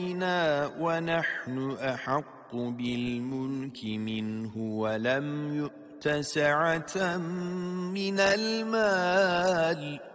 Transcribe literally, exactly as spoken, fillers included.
ونحن أحق بالملك منه ولم يؤت سعة من المال